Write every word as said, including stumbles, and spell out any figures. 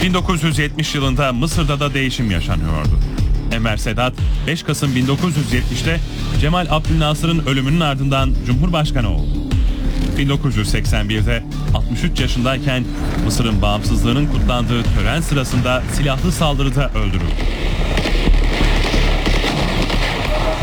bin dokuz yüz yetmiş yılında Mısır'da da değişim yaşanıyordu. Enver Sedat beş Kasım bin dokuz yüz yetmişte Cemal Abdülnasır'ın ölümünün ardından Cumhurbaşkanı oldu. bin dokuz yüz seksen birde altmış üç yaşındayken Mısır'ın bağımsızlığının kutlandığı tören sırasında silahlı saldırıda öldürüldü.